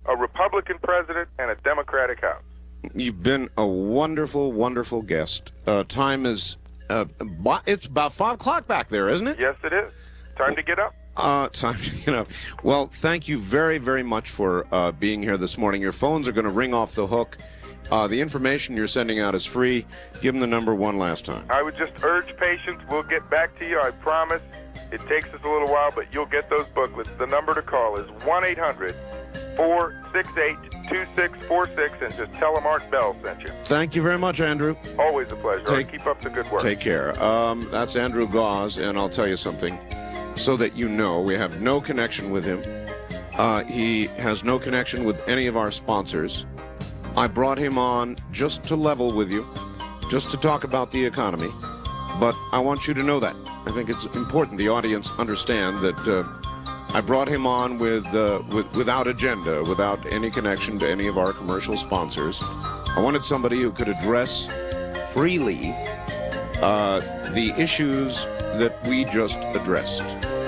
a Republican president and a Democratic House. You've been a wonderful, wonderful guest. Time is, it's about 5 o'clock back there, isn't it? Yes, it is. Time to get up. Time to get up. Well, thank you very, very much for being here this morning. Your phones are going to ring off the hook. The information you're sending out is free. Give them the number one last time. I would just urge patience. We'll get back to you, I promise. It takes us a little while, but you'll get those booklets. The number to call is 1-800-468-2646, and just tell them Art Bell sent you. Thank you very much, Andrew. Always a pleasure. Keep up the good work. Take care. That's Andrew Gause, and I'll tell you something, so that you know, we have no connection with him. He has no connection with any of our sponsors. I brought him on just to level with you, just to talk about the economy. But I want you to know that. I think it's important the audience understand that I brought him on without agenda, without any connection to any of our commercial sponsors. I wanted somebody who could address freely the issues that we just addressed.